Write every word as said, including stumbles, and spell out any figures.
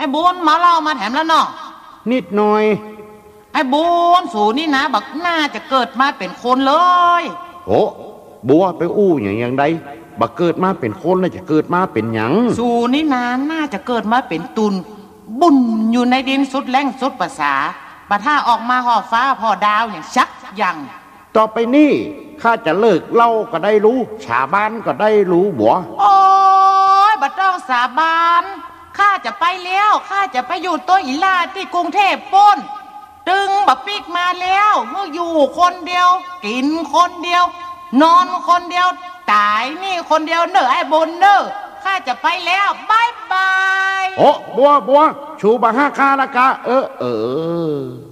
บุญมาเล่ามาแถมแล้วเนาะนิดหน่อยไอ้บุญสูนี่นะบักน่าจะเกิดมาเป็นคนเลยโอ้บัวไปอู้อย่างอย่างใดบักเกิดมาเป็นคนแล้วจะเกิดมาเป็นหยังสูนี่นะน่าจะเกิดมาเป็นตุนบุญอยู่ในดินสุดแรงสุดภาษาบัดถ้าออกมาห่อฟ้าพอดาวอย่างชักยังต่อไปนี่ข้าจะเลิกเล่าก็ได้รู้ชาบ้านก็ได้รู้บัวโอ้ยบัดต้องสาบานข้าจะไปแล้วข้าจะไปอยู่ตัวอีลาที่กรุงเทพป้นตึงบักปิกมาแล้วเมื่ออยู่คนเดียวกินคนเดียวนอนคนเดียวตายนี่คนเดียวเนอะไอ้บุญเนอะข้าจะไปแล้วบายบายโอ้บัวบัวชูบาห้าคาละกะเออเออ